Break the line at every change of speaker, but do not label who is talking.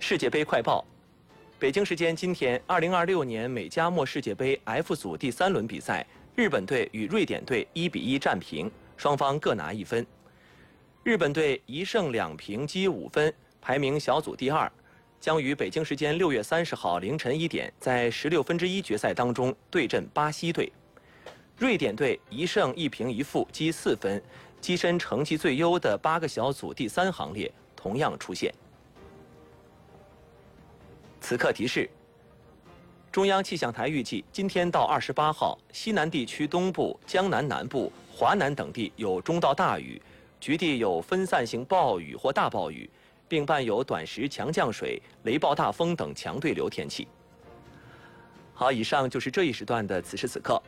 世界杯快报：北京时间今天，2026年美加墨世界杯 F 组第3轮比赛，日本队与瑞典队1-1战平，双方各拿1分。日本队1胜2平积5分，排名小组第2，将于北京时间6月30号凌晨1点在16分之一决赛当中对阵巴西队。瑞典队1胜1平1负积4分，跻身成绩最优的8个小组第3行列，同样出现。此刻提示：中央气象台预计，今天到28号，西南地区东部、江南南部、华南等地有中到大雨，局地有分散性暴雨或大暴雨，并伴有短时强降水、雷暴大风等强对流天气。好，以上就是这一时段的此时此刻。